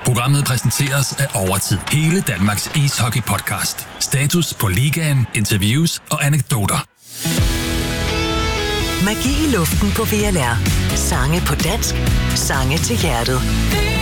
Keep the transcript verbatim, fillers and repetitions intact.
Programmet præsenteres af Overtid, hele Danmarks ishockey-podcast. Status på ligaen, interviews og anekdoter. Magi i luften på V L R. Sange på dansk. Sange til hjertet.